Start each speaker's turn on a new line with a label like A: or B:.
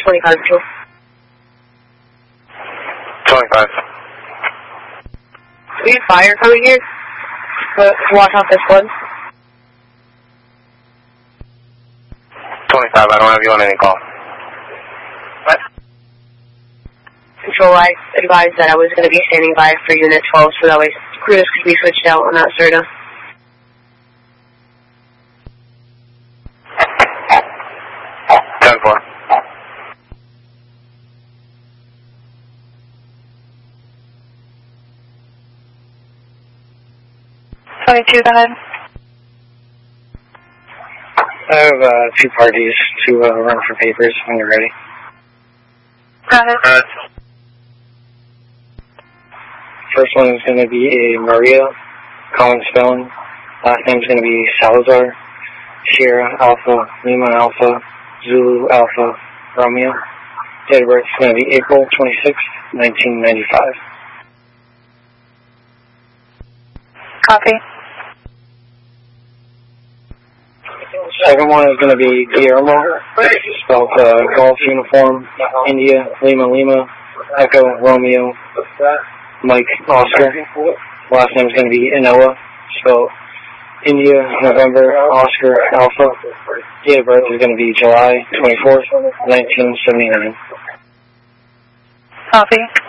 A: 25 2.
B: 25.
A: We have fire coming here to wash off this blood.
B: 25, I don't have you on any call. What?
A: Control, I advised that I was going to be standing by for Unit 12, so that way crews could be switched out on that Serta.
B: Done for.
C: 22, go ahead.
D: I have 2 parties to run for papers when you're ready.
C: Go ahead.
D: First one is going to be a Maria Collins Felon. Last name is going to be Salazar. Sierra Alpha Lima Alpha Zulu Alpha Romeo. Date of birth is going to be April 26th, 1995.
C: Copy.
D: Second one is going to be Guillermo, spelled Golf Uniform, India, Lima Lima, Echo Romeo, Mike Oscar. Last name is going to be Inoa, spelled India, November, Oscar, Alpha. Date of birth is going to be July 24th, 1979.
C: Copy.